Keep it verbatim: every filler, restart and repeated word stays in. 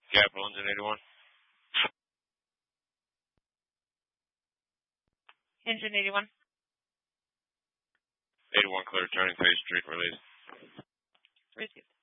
Capital Engine eighty-one. Engine eighty-one. eighty-one clear, turning phase, street release. Received.